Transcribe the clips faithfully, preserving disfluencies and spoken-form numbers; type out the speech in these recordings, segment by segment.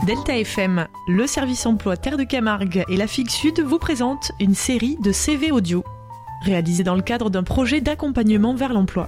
Delta F M, le service emploi Terre de Camargue et la F I G Sud vous présentent une série de C V audio, réalisée dans le cadre d'un projet d'accompagnement vers l'emploi.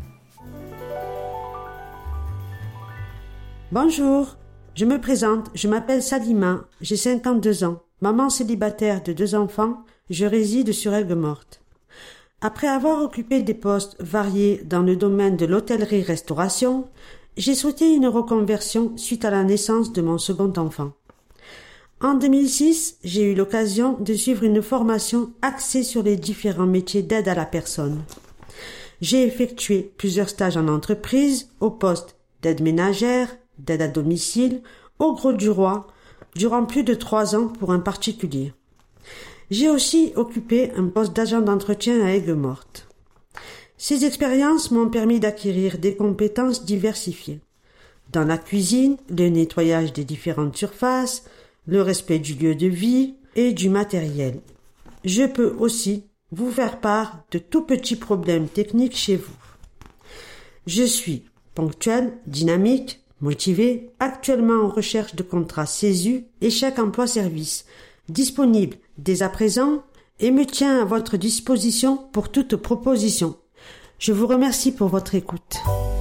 Bonjour, je me présente, je m'appelle Salima, j'ai cinquante-deux ans, maman célibataire de deux enfants, je réside sur Aigues-Mortes. Après avoir occupé des postes variés dans le domaine de l'hôtellerie-restauration, j'ai souhaité une reconversion suite à la naissance de mon second enfant. En deux mille six, j'ai eu l'occasion de suivre une formation axée sur les différents métiers d'aide à la personne. J'ai effectué plusieurs stages en entreprise, au poste d'aide ménagère, d'aide à domicile, au Gros du Roi, durant plus de trois ans pour un particulier. J'ai aussi occupé un poste d'agent d'entretien à Aigues-Mortes. Ces expériences m'ont permis d'acquérir des compétences diversifiées. Dans la cuisine, le nettoyage des différentes surfaces, le respect du lieu de vie et du matériel. Je peux aussi vous faire part de tout petits problèmes techniques chez vous. Je suis ponctuelle, dynamique, motivée, actuellement en recherche de contrat CESU et chèque emploi-service, disponible dès à présent et me tiens à votre disposition pour toute proposition. Je vous remercie pour votre écoute.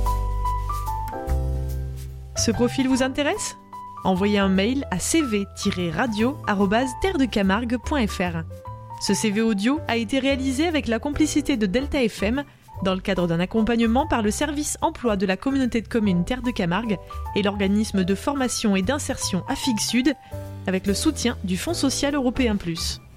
Ce profil vous intéresse ? Envoyez un mail à c v tiret radio arobase terre de camargue point f r. Ce C V audio a été réalisé avec la complicité de Delta F M dans le cadre d'un accompagnement par le service emploi de la communauté de communes Terre de Camargue et l'organisme de formation et d'insertion A F I G Sud avec le soutien du Fonds social européen plus.